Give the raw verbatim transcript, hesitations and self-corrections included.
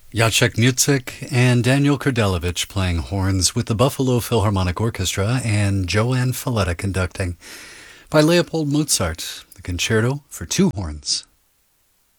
Jacek Mutzik and Daniel Kurdelovich playing horns with the Buffalo Philharmonic Orchestra and Joanne Falletta conducting. By Leopold Mozart, the Concerto for Two Horns.